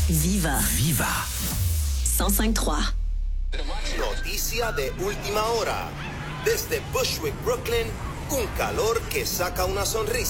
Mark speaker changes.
Speaker 1: Viva.
Speaker 2: Viva.
Speaker 1: 105.3.
Speaker 3: Noticia de última hora. Desde Bushwick, Brooklyn, un calor que saca una sonrisa.